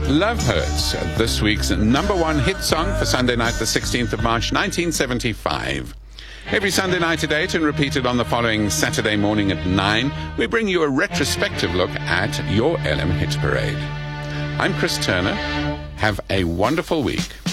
Love Hurts, this week's number one hit song for Sunday night, the 16th of March, 1975. Every Sunday night at 8 and repeated on the following Saturday morning at 9, we bring you a retrospective look at your LM Hit Parade. I'm Chris Turner. Have a wonderful week.